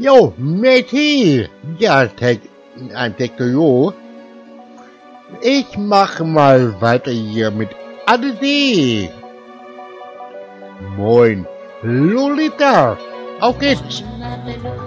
Jo, Meti. Ja, ein Tektojo. Ich mache mal weiter hier mit Adedi. Moin, Lolita. Auf geht's.